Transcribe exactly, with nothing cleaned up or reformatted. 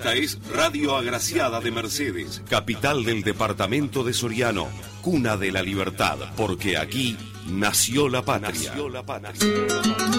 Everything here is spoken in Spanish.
Esta es Radio Agraciada de Mercedes, capital del departamento de Soriano, cuna de la libertad, porque aquí nació la patria. Nació la patria.